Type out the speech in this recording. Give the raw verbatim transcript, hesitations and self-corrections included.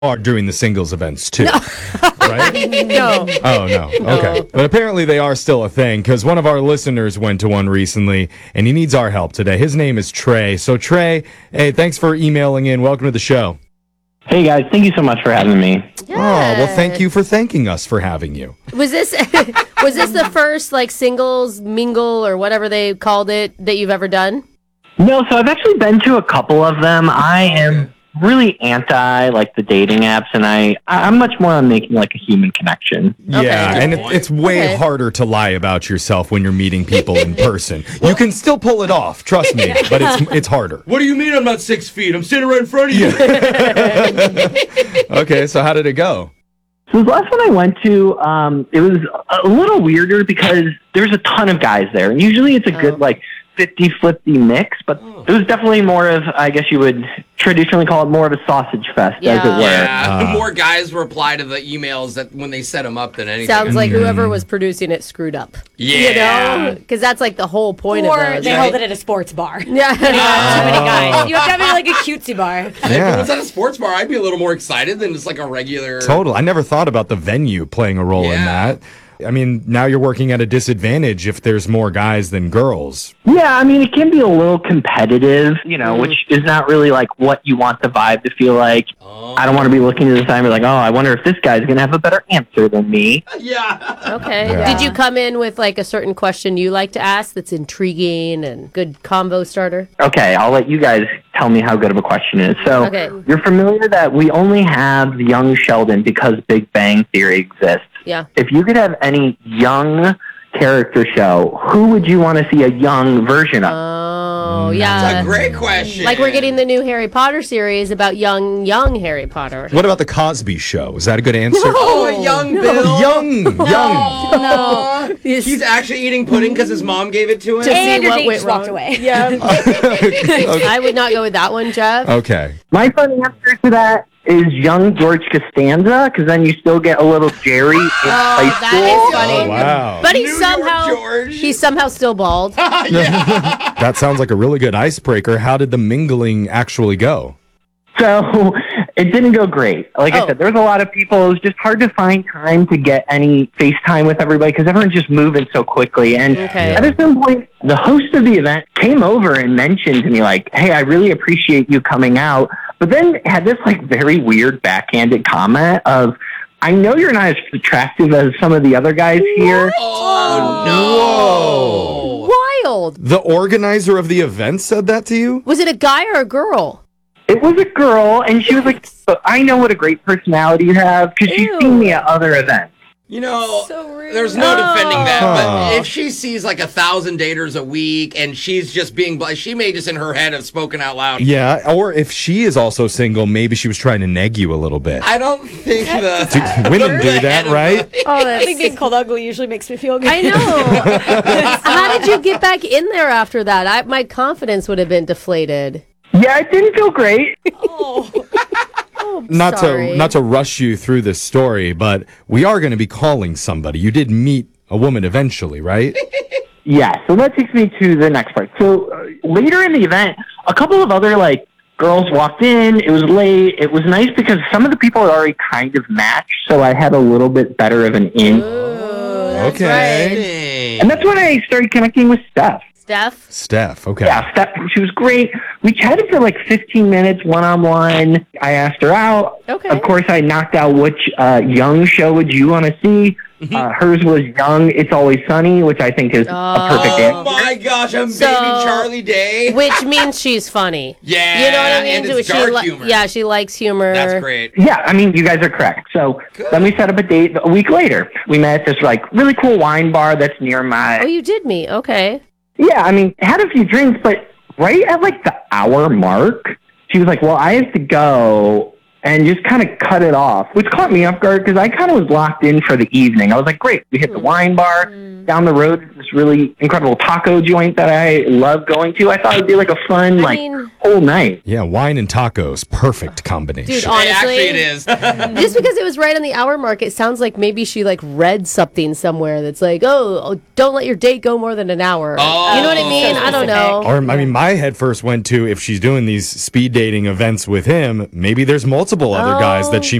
are doing the singles events too, right? No. Oh, no. Okay. But apparently they are still a thing because one of our listeners went to one recently and he needs our help today. His name is Trey. So, Trey, hey, thanks for emailing in. Welcome to the show. Hey, guys. Thank you so much for having me. Oh, well, thank you for thanking us for having you. Was this was this the first like singles mingle or whatever they called it that you've ever done? No, so I've actually been to a couple of them. I am really anti like the dating apps, and I I'm much more on making like a human connection. Okay. Yeah, and it, it's way Okay. harder to lie about yourself when you're meeting people in person. You can still pull it off, trust me, but it's it's harder. What do you mean I'm not six feet? I'm standing right in front of you. Okay, so how did it go? So the last one I went to, um, it was a little weirder because there's a ton of guys there, and usually it's a good like fifty-fifty mix, but it was definitely more of, I guess you would traditionally call it more of a sausage fest, as it Yeah. were. Yeah, Uh. more guys reply to the emails that when they set them up than anything. Sounds like whoever was producing it screwed up. Yeah. You know? Because that's like the whole point Or of those. they right? held it at a sports bar. Yeah. Too many guys. You have to have it like a cutesy bar. If it Yeah, was at a sports bar, I'd be a little more excited than just like a regular. total. I never thought about the venue playing a role in Yeah. that. I mean, now you're working at a disadvantage if there's more guys than girls. Yeah, I mean, it can be a little competitive, you know, which is not really like what you want the vibe to feel like. Oh. I don't want to be looking to the side and be like, oh, I wonder if this guy's going to have a better answer than me. Yeah. Okay. Yeah. Did you come in with like a certain question you like to ask that's intriguing and good combo starter? Okay, I'll let you guys tell me how good of a question it is. So, Okay. you're familiar that we only have young Sheldon because Big Bang Theory exists. Yeah. If you could have any young character show, who would you want to see a young version of? Oh, That's yeah. a great question. Like we're getting the new Harry Potter series about young, young Harry Potter. What about the Cosby Show? Is that a good answer? Oh, a young Bill. Young, young. Aw. He's actually eating pudding because his mom gave it to him. To see And your what date went just walked wrong. away. Yeah. I would not go with that one, Jeff. Okay. My fun answer to that is young George Costanza, because then you still get a little Jerry in high Oh, that school. is funny. Oh, wow. But he's New York somehow George. he's somehow still bald. That sounds like a really good icebreaker. How did the mingling actually go? So it didn't go great. Like Oh. I said, there was a lot of people. It was just hard to find time to get any FaceTime with everybody because everyone's just moving so quickly. And Okay. at a certain point, the host of the event came over and mentioned to me, like, hey, I really appreciate you coming out. But then had this, like, very weird backhanded comment of, I know you're not as attractive as some of the other guys here. Oh, no. Wild. The organizer of the event said that to you? Was it a guy or a girl? It was a girl, and she was like, "But I know what a great personality you have because she's Ew. seen me at other events." You know, So rude. there's no defending that. Oh. But if she sees like a thousand daters a week and she's just being, bl- she may just in her head have spoken out loud. Yeah, or if she is also single, maybe she was trying to neg you a little bit. I don't think the Women do the that, head of right? the- Oh, I that's think being called ugly usually makes me feel good. I know. How did you get back in there after that? I, my confidence would have been deflated. Yeah, it didn't feel great. Oh. Oh, Not sorry. to not to rush you through this story, but we are going to be calling somebody. You did meet a woman eventually, right? Yeah, so that takes me to the next part. So uh, later in the event, a couple of other like girls walked in. It was late. It was nice because some of the people had already kind of matched, so I had a little bit better of an in. Okay. And that's when I started connecting with Steph. Steph? Steph, okay. Yeah, Steph, she was great. We chatted for like fifteen minutes one-on-one. I asked her out. Okay. Of course, I knocked out which uh, young show would you want to see. Uh, hers was Young, It's Always Sunny, which I think is a perfect Oh answer. my gosh, I'm So- baby Charlie Day. Which means she's funny. Yeah, You know what I mean? and So it's she dark li- humor. Yeah, she likes humor. That's great. Yeah, I mean, you guys are correct. So then we set up a date a week later. We met at this like really cool wine bar that's near Oh, my. you did meet. Okay. Yeah, I mean, had a few drinks, but right at like the hour mark, she was like, "Well, I have to go," and just kind of cut it off, which caught me off guard because I kind of was locked in for the evening. I was like, "Great, we hit the wine bar down the road. Is this really incredible taco joint that I love going to." I thought it'd be like a fun, I like mean- whole night. Yeah, wine and tacos, perfect combination. Dude, Yeah, honestly. actually, it is. Just because it was right on the hour mark, it sounds like maybe she like read something somewhere that's like, oh, oh, don't let your date go more than an hour. Oh. You know what I mean? So I don't know. Or, I mean, my head first went to if she's doing these speed dating events with him, maybe there's multiple multiple other guys that Oh. she